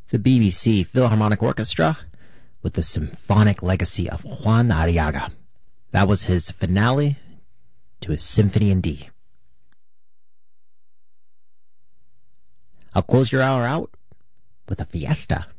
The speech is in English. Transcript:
the BBC Philharmonic Orchestra with the symphonic legacy of Juan Arriaga. That was his finale to his Symphony in D. I'll close your hour out with a fiesta.